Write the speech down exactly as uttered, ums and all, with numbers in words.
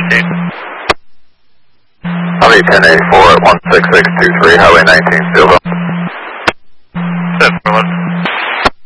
nineteen. I'll be ten eighty-four at one six six two three, Highway nineteen, Steelville.